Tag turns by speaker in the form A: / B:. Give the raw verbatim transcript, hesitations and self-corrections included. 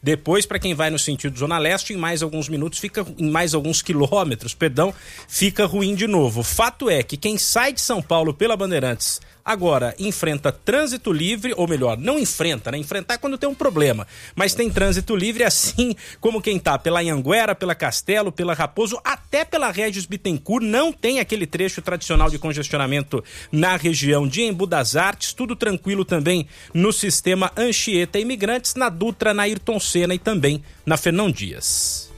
A: Depois, para quem vai no sentido Zona Leste, em mais alguns minutos, fica em mais alguns quilômetros, perdão, fica ruim de novo. Fato é que quem sai de São Paulo pela Bandeirantes agora enfrenta trânsito livre, ou melhor, não enfrenta, né? Enfrentar é quando tem um problema, mas tem trânsito livre, assim como quem tá pela Anhanguera, pela Castelo, pela Raposo, até pela Régis Bittencourt, não tem aquele trecho tradicional de congestionamento na região de Embu das Artes, tudo tranquilo também no sistema Anchieta Imigrantes, na Dutra, na Ayrton Senna e também na Fernão Dias.